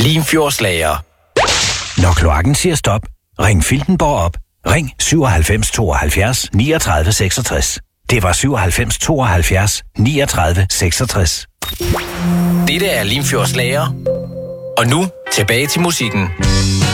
Limfjordslager. Når kloakken siger stop, ring Filtenborg op. Ring 97 72 39 66. Det var 97 72 39 66. Dette er Limfjordslager. Og nu tilbage til musikken.